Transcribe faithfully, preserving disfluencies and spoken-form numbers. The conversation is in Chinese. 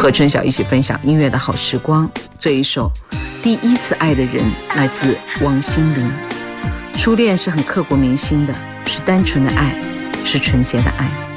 和春晓一起分享音乐的好时光。这一首《第一次爱的人》来自王心凌。初恋是很刻骨铭心的，是单纯的爱，是纯洁的爱。